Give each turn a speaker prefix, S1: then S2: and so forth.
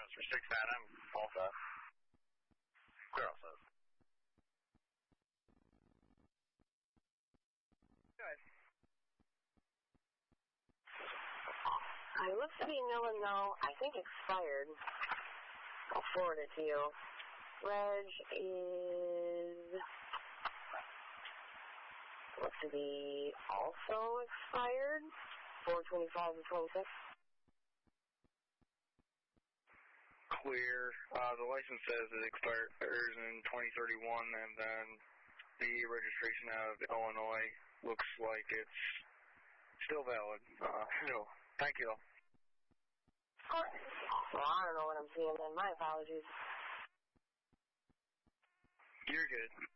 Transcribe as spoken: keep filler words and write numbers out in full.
S1: Mister six nine, I'm all set. Clear all set.
S2: Good.
S3: It looks to be new and no, I think expired. I'll forward it to you. Reg is... looks to be also expired. four twenty-five and twenty-six.
S1: Clear. Uh, the license says it expires in twenty thirty-one, and then the registration out of Illinois looks like it's still valid. Uh, so, thank you.
S3: Of course. Well, I don't know what I'm seeing then. My apologies.
S1: You're good.